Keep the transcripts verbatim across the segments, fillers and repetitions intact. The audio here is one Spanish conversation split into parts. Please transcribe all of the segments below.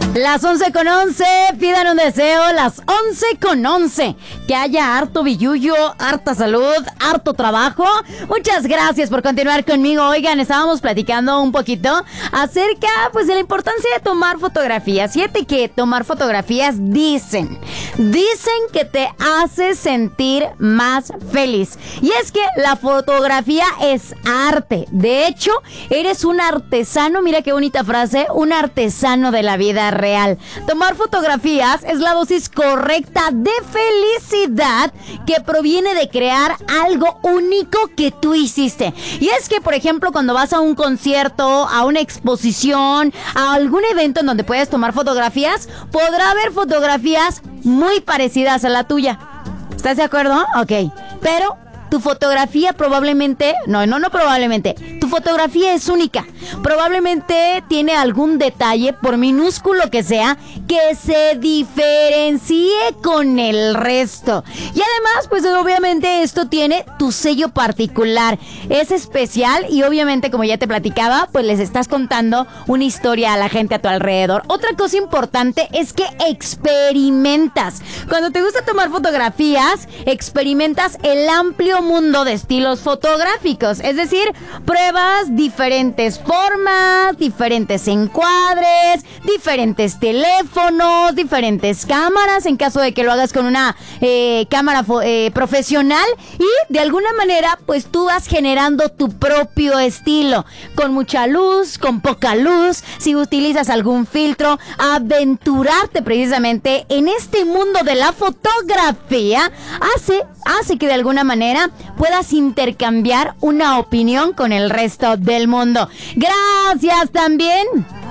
Las once con once, pidan un deseo, las once con once. Que haya harto billullo, harta salud, harto trabajo. Muchas gracias por continuar conmigo. Oigan, estábamos platicando un poquito acerca, pues, de la importancia de tomar fotografías. Fíjate que tomar fotografías dicen, dicen que te hace sentir más feliz. Y es que la fotografía es arte. De hecho, eres un artesano, mira qué bonita frase, un artesano de la vida real. Tomar fotografías es la dosis correcta de felicidad que proviene de crear algo único que tú hiciste. Y es que, por ejemplo, cuando vas a un concierto, a una exposición, a algún evento en donde puedes tomar fotografías, podrá haber fotografías muy parecidas a la tuya. ¿Estás de acuerdo? Ok. Pero tu fotografía probablemente, no, no, no probablemente, tu fotografía es única. Probablemente tiene algún detalle, por minúsculo que sea, que se diferencie con el resto. Y además, pues obviamente esto tiene tu sello particular. Es especial y obviamente, como ya te platicaba, pues les estás contando una historia a la gente a tu alrededor. Otra cosa importante es que experimentas. Cuando te gusta tomar fotografías, experimentas el amplio mundo de estilos fotográficos, es decir, pruebas diferentes formas, diferentes encuadres, diferentes teléfonos, diferentes cámaras, en caso de que lo hagas con una eh, cámara eh, profesional, y de alguna manera pues tú vas generando tu propio estilo, con mucha luz, con poca luz, si utilizas algún filtro, aventurarte precisamente en este mundo de la fotografía hace, hace que de alguna manera puedas intercambiar una opinión con el resto del mundo. Gracias también,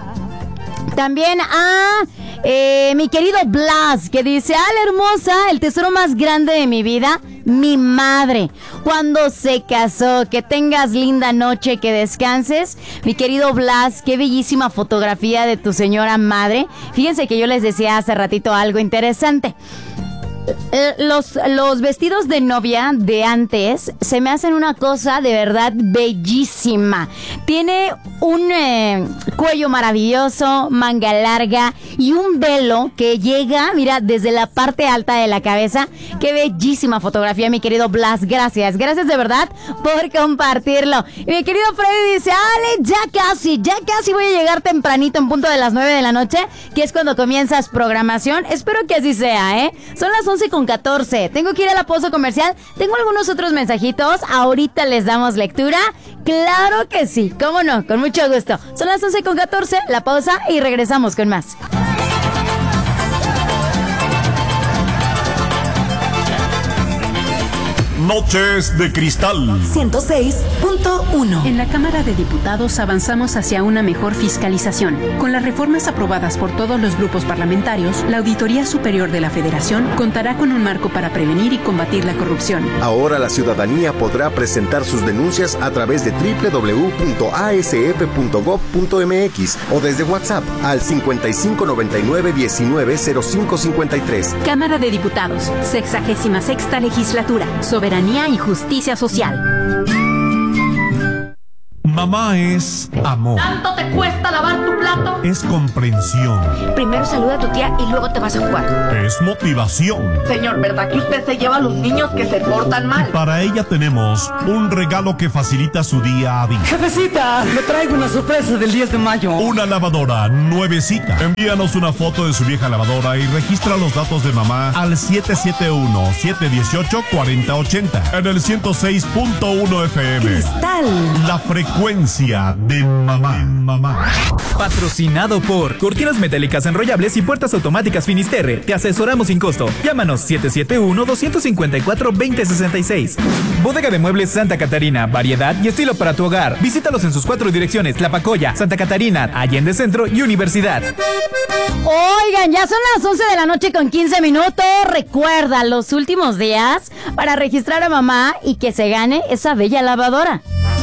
también a eh, mi querido Blas, que dice: "Ala hermosa, el tesoro más grande de mi vida, mi madre, cuando se casó. Que tengas linda noche, que descanses". Mi querido Blas, qué bellísima fotografía de tu señora madre. Fíjense que yo les decía hace ratito algo interesante. Los, los vestidos de novia de antes se me hacen una cosa de verdad bellísima. Tiene un eh, cuello maravilloso, manga larga y un velo que llega, mira, desde la parte alta de la cabeza. Qué bellísima fotografía, mi querido Blas. Gracias, gracias de verdad por compartirlo. Y mi querido Freddy dice: "Ale, ya casi, ya casi voy a llegar tempranito, en punto de las nueve de la noche, que es cuando comienzas programación". Espero que así sea, ¿eh? Son las once con catorce. Tengo que ir a la pausa comercial. Tengo algunos otros mensajitos. Ahorita les damos lectura. Claro que sí. ¿Cómo no? Con mucho gusto. Son las once con catorce. La pausa y regresamos con más. Noches de Cristal ciento seis punto uno. En la Cámara de Diputados avanzamos hacia una mejor fiscalización. Con las reformas aprobadas por todos los grupos parlamentarios, la Auditoría Superior de la Federación contará con un marco para prevenir y combatir la corrupción. Ahora la ciudadanía podrá presentar sus denuncias a través de doble u doble u doble u punto a s f punto gob punto m x o desde WhatsApp al cincuenta y cinco noventa y nueve diecinueve cero cinco cincuenta y tres. Cámara de Diputados, sexagésima sexta legislatura. Soberanía y justicia social. Mamá es amor. ¿Tanto te cuesta lavar tu plato? Es comprensión. Primero saluda a tu tía y luego te vas a jugar. Es motivación. Señor, ¿verdad que usted se lleva a los niños que se portan mal? Para ella tenemos un regalo que facilita su día a día. Jefecita, le traigo una sorpresa del diez de mayo. Una lavadora nuevecita. Envíanos una foto de su vieja lavadora y registra los datos de mamá al siete siete uno, siete uno ocho, cuatro cero ocho cero en el ciento seis punto uno F M. Cristal. La frecuencia de mamá. mamá. Patrocinado por Cortinas Metálicas Enrollables y Puertas Automáticas Finisterre. Te asesoramos sin costo. Llámanos siete siete uno, dos cinco cuatro, dos cero seis seis. Bodega de Muebles Santa Catarina. Variedad y estilo para tu hogar. Visítalos en sus cuatro direcciones: Tlapacoya, Santa Catarina, Allende Centro y Universidad. Oigan, ya son las once de la noche con quince minutos. Recuerda los últimos días para registrar a mamá y que se gane esa bella lavadora.